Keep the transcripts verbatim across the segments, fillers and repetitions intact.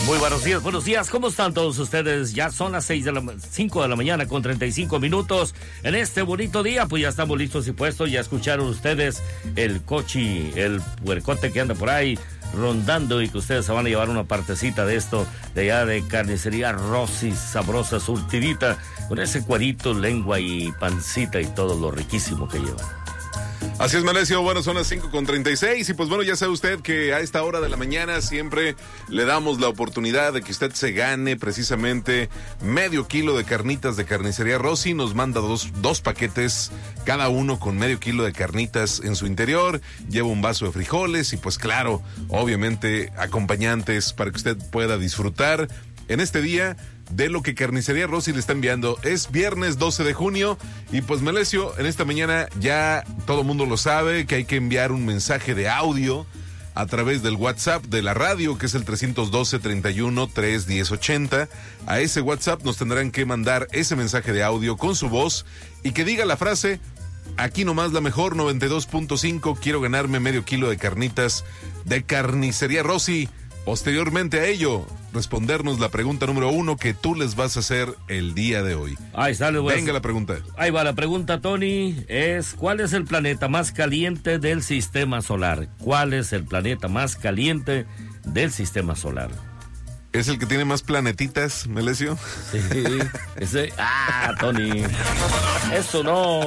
Muy buenos días, buenos días, ¿cómo están todos ustedes? Ya son las seis de la, cinco de la mañana con treinta y cinco minutos. En este bonito día, pues ya estamos listos y puestos. Ya escucharon ustedes el cochi, el puercote que anda por ahí rondando y que ustedes se van a llevar una partecita de esto, de allá de Carnicería Rossi, sabrosa, surtidita, con ese cuerito, lengua y pancita y todo lo riquísimo que lleva. Así es, Melesio. Bueno, son las cinco con treinta y seis y pues bueno, ya sabe usted que a esta hora de la mañana siempre le damos la oportunidad de que usted se gane precisamente medio kilo de carnitas de Carnicería Rossi. Nos manda dos, dos paquetes, cada uno con medio kilo de carnitas en su interior. Lleva un vaso de frijoles y pues claro, obviamente acompañantes para que usted pueda disfrutar en este día de lo que Carnicería Rossi le está enviando. Es viernes doce de junio y pues Melesio, en esta mañana ya todo mundo lo sabe que hay que enviar un mensaje de audio a través del WhatsApp de la radio, que es el trescientos doce, treinta y uno, tres, diez, ochenta. A ese WhatsApp nos tendrán que mandar ese mensaje de audio con su voz y que diga la frase: aquí nomás la mejor noventa y dos punto cinco, quiero ganarme medio kilo de carnitas de Carnicería Rossi. Posteriormente a ello, respondernos la pregunta número uno que tú les vas a hacer el día de hoy. Ahí sale, pues. Venga la pregunta. Ahí va la pregunta, Tony. Es, ¿cuál es el planeta más caliente del sistema solar? ¿Cuál es el planeta más caliente del sistema solar? ¿Es el que tiene más planetitas, Melesio? Sí, ese. Ah, Tony. Eso no.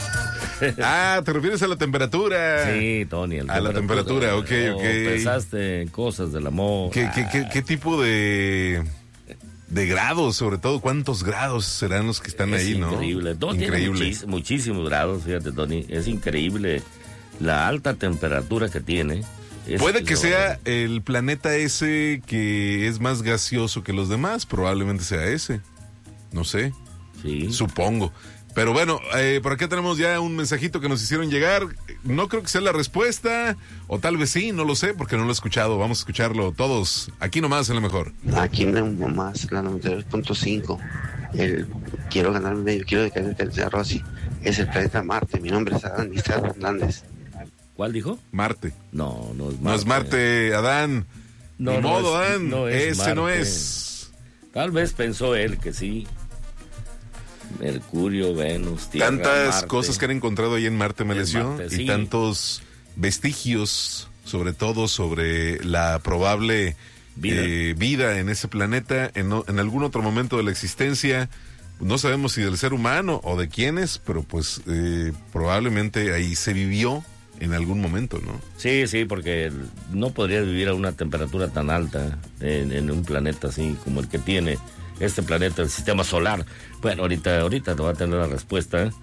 Ah, ¿te refieres a la temperatura? Sí, Tony. A la temperatura, ok, no, ok. Pensaste en cosas del amor. ¿Qué, qué, qué, qué tipo de, de grados, sobre todo? ¿Cuántos grados serán los que están es ahí, no? Increíble. No, increíble. Tiene muchis, muchísimos grados, fíjate, Tony. Es increíble la alta temperatura que tiene. Es Puede que lo... sea el planeta ese que es más gaseoso que los demás, probablemente sea ese. No sé. Sí. Supongo. Pero bueno, eh, por acá tenemos ya un mensajito que nos hicieron llegar. No creo que sea la respuesta, o tal vez sí, no lo sé, porque no lo he escuchado. Vamos a escucharlo todos, aquí nomás en lo mejor. Aquí nomás, la noventa y dos punto cinco. El quiero ganarme medio kilo de carnitas de Rossi. Es el planeta Marte. Mi nombre es Adán Mister Hernández. ¿Cuál dijo? Marte. No, no es Marte. No es Marte, Adán. No, Ni no modo, es, Adán. no es Ese Marte. no es. Tal vez pensó él que sí. Mercurio, Venus, Tierra, Tantas Marte. cosas que han encontrado ahí en Marte, Melesio, Marte, y sí. tantos vestigios, sobre todo sobre la probable vida, eh, vida en ese planeta, en, en algún otro momento de la existencia. No sabemos si del ser humano o de quiénes, pero pues eh, probablemente ahí se vivió en algún momento, ¿no? Sí, sí, porque no podría vivir a una temperatura tan alta en, en un planeta así como el que tiene este planeta, el sistema solar. Bueno, ahorita, ahorita te va a tener la respuesta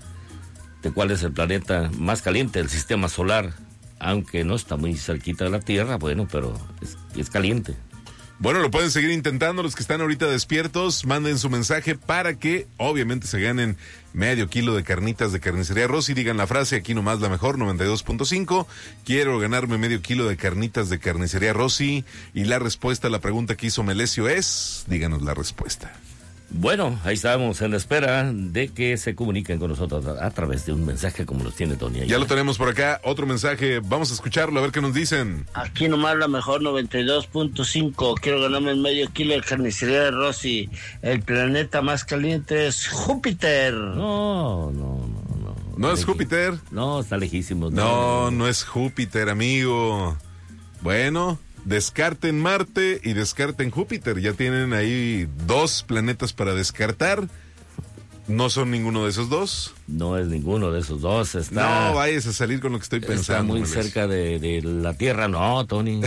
de cuál es el planeta más caliente del sistema solar, aunque no está muy cerquita de la Tierra, bueno, pero es, es caliente. Bueno, lo pueden seguir intentando los que están ahorita despiertos. Manden su mensaje para que obviamente se ganen medio kilo de carnitas de Carnicería Rossi. Digan la frase, aquí nomás la mejor, noventa y dos punto cinco. Quiero ganarme medio kilo de carnitas de Carnicería Rossi. Y la respuesta a la pregunta que hizo Melesio es, díganos la respuesta. Bueno, ahí estamos en la espera de que se comuniquen con nosotros a, a través de un mensaje como los tiene Tony. Ya lo tenemos por acá, otro mensaje, vamos a escucharlo, a ver qué nos dicen. Aquí nomás la mejor, noventa y dos punto cinco, quiero ganarme el medio kilo de Carnicería de Rossi. El planeta más caliente es Júpiter. No, no, no, no. ¿No es Júpiter? No, está lejísimo. No, no, no es Júpiter, amigo. Bueno, descarten Marte y descarten Júpiter. Ya tienen ahí dos planetas para descartar. ¿No son ninguno de esos dos? No es ninguno de esos dos. Está, no vayas a salir con lo que estoy pensando. Está muy Melesio. cerca de, de la Tierra. No, Tony.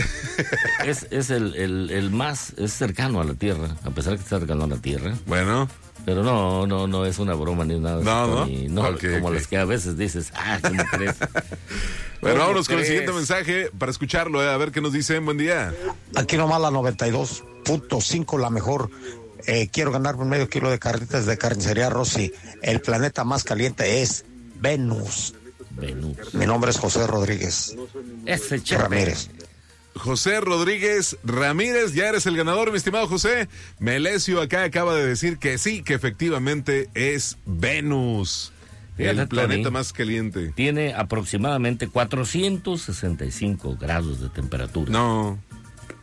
es es el, el, el más, es cercano a la Tierra, a pesar que está cercano a la Tierra. Bueno. Pero no, no, no es una broma ni nada. No, no. Tony. No, okay, como okay. las que a veces dices, ah, ¿cómo crees? Bueno, ¿Cómo vámonos con el crees? siguiente mensaje para escucharlo, eh, a ver qué nos dicen. Buen día. Aquí nomás la noventa y dos punto cinco, la mejor. Eh, quiero ganarme medio kilo de carnitas de Carnicería Rossi. El planeta más caliente es Venus. Venus. Mi nombre es José Rodríguez Ese chévere. Ramírez. José Rodríguez Ramírez, ya eres el ganador, mi estimado José. Melesio acá acaba de decir que sí, que efectivamente es Venus. Fíjate, el planeta Tony, más caliente. Tiene aproximadamente cuatrocientos sesenta y cinco grados de temperatura. No,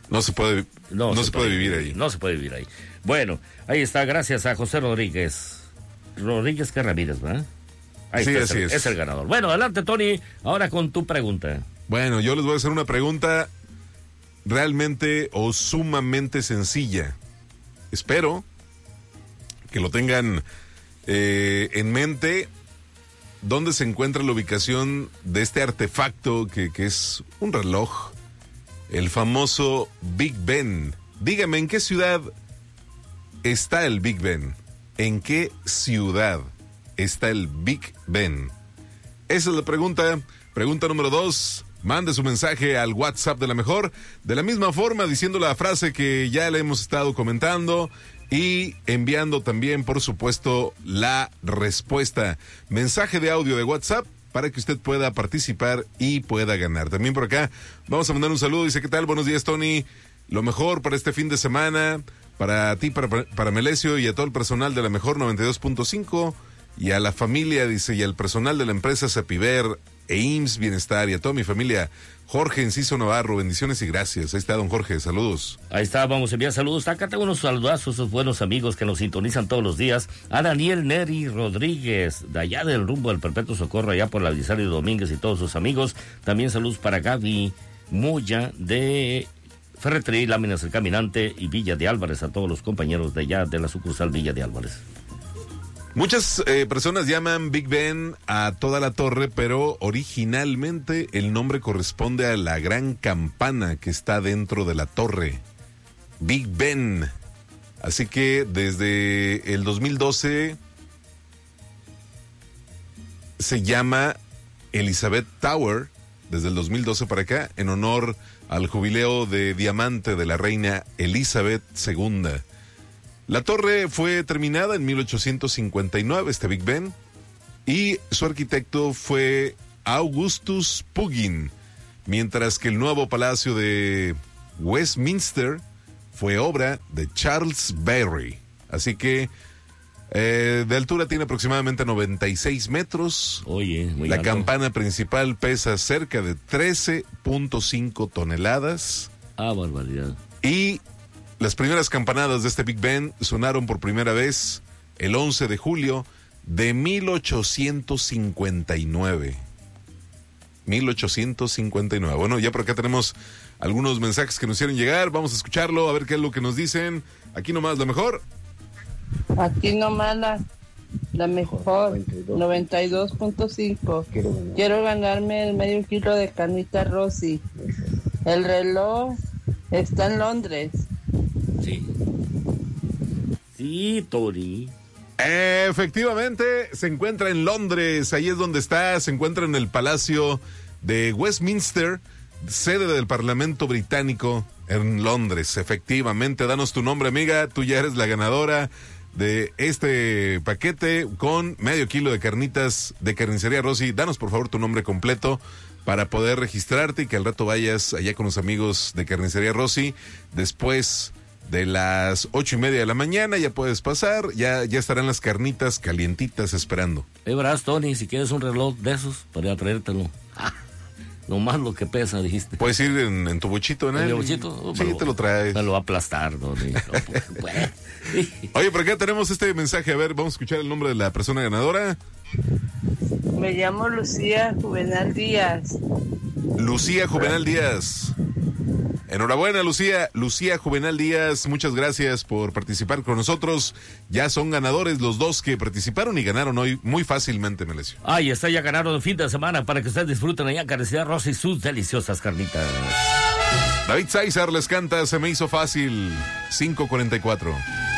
No se puede, no, no se, se puede, puede vivir ahí. No se puede vivir ahí. Bueno, ahí está, gracias a José Rodríguez. Rodríguez que Ramírez, ¿verdad? Ahí sí, está, así es el, es. es el ganador. Bueno, adelante, Tony, ahora con tu pregunta. Bueno, yo les voy a hacer una pregunta realmente o sumamente sencilla. Espero que lo tengan eh, en mente. ¿Dónde se encuentra la ubicación de este artefacto que, que es un reloj? El famoso Big Ben. Dígame, ¿en qué ciudad está el Big Ben? ¿En qué ciudad está el Big Ben? Esa es la pregunta. Pregunta número dos. Mande su mensaje al WhatsApp de la mejor. De la misma forma, diciendo la frase que ya le hemos estado comentando. Y enviando también, por supuesto, la respuesta. Mensaje de audio de WhatsApp para que usted pueda participar y pueda ganar. También por acá vamos a mandar un saludo. Dice, ¿qué tal? Buenos días, Tony. Lo mejor para este fin de semana. Para ti, para, para Melesio y a todo el personal de la mejor noventa y dos punto cinco. Y a la familia, dice, y al personal de la empresa Cepiver e I M S S Bienestar. Y a toda mi familia. Jorge Enciso Navarro, bendiciones y gracias. Ahí está, don Jorge, saludos. Ahí está, vamos a enviar saludos. Acá tengo unos saludazos, esos buenos amigos que nos sintonizan todos los días. A Daniel Neri Rodríguez, de allá del rumbo del Perpetuo Socorro, allá por la Belisario Domínguez y todos sus amigos. También saludos para Gaby Moya, de Ferretería y Láminas El Caminante y Villa de Álvarez, a todos los compañeros de allá de la sucursal Villa de Álvarez. Muchas eh, personas llaman Big Ben a toda la torre, pero originalmente el nombre corresponde a la gran campana que está dentro de la torre. Big Ben. Así que desde el dos mil doce se llama Elizabeth Tower, desde el dos mil doce para acá, en honor al jubileo de diamante de la reina Elizabeth segunda. La torre fue terminada en mil ochocientos cincuenta y nueve, este Big Ben, y su arquitecto fue Augustus Pugin, mientras que el nuevo palacio de Westminster fue obra de Charles Berry. Así que eh, de altura tiene aproximadamente noventa y seis metros. Oye, muy La alto. campana principal pesa cerca de trece punto cinco toneladas. Ah, barbaridad. Y las primeras campanadas de este Big Ben sonaron por primera vez el once de julio de mil ochocientos cincuenta y nueve. mil ochocientos cincuenta y nueve. Bueno, ya por acá tenemos algunos mensajes que nos hicieron llegar. Vamos a escucharlo, a ver qué es lo que nos dicen. Aquí nomás, la mejor. Aquí nomás la, la mejor, noventa y dos punto cinco. Quiero ganarme el medio kilo de carnita Rossi. El reloj está en Londres. Sí. Sí, Tori. Efectivamente, se encuentra en Londres, ahí es donde está, se encuentra en el Palacio de Westminster, sede del Parlamento Británico en Londres. Efectivamente, danos tu nombre, amiga, tú ya eres la ganadora de este paquete con medio kilo de carnitas de Carnicería Rossi. Danos por favor tu nombre completo para poder registrarte y que al rato vayas allá con los amigos de Carnicería Rossi. Después de las ocho y media de la mañana ya puedes pasar, ya, ya estarán las carnitas calientitas esperando. Eh, verás, Tony, si quieres un reloj de esos, podría traértelo. Ah, no más lo que pesa, dijiste. Puedes ir en, en tu bochito, ¿no? ¿En mi bochito? Sí, Me lo- te lo traes. Me lo va a aplastar, Tony. No, pues, bueno. Oye, por acá tenemos este mensaje, a ver, vamos a escuchar el nombre de la persona ganadora. Me llamo Lucía Juvenal Díaz. Lucía Juvenal Díaz. Enhorabuena, Lucía. Lucía Juvenal Díaz, muchas gracias por participar con nosotros. Ya son ganadores los dos que participaron y ganaron hoy muy fácilmente, Melesio. Ay, está ya ganaron el fin de semana para que ustedes disfruten allá en Carnicería Rossi sus deliciosas carnitas. David César les canta Se me hizo fácil, cinco cuarenta y cuatro.